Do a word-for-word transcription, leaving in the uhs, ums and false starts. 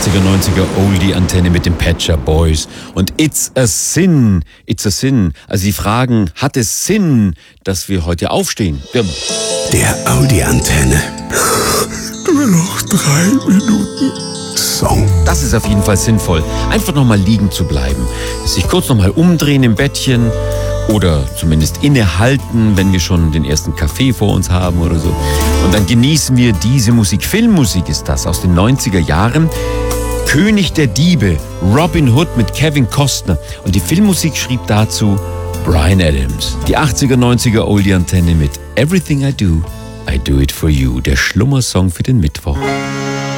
achtziger, neunziger Oldie-Antenne mit den Pet Shop Boys. Und It's a Sin, It's a Sin. Also die fragen, hat es Sinn, dass wir heute aufstehen? Ja. Der Audi-Antenne. Nur noch drei Minuten Song. Das ist auf jeden Fall sinnvoll. Einfach nochmal liegen zu bleiben. Sich kurz nochmal umdrehen im Bettchen. Oder zumindest innehalten, wenn wir schon den ersten Kaffee vor uns haben oder so. Und dann genießen wir diese Musik. Filmmusik ist das aus den neunziger Jahren. König der Diebe, Robin Hood mit Kevin Costner. Und die Filmmusik schrieb dazu Bryan Adams. Die achtziger, neunziger Oldie-Antenne mit Everything I Do, I Do It For You. Der Schlummersong für den Mittwoch.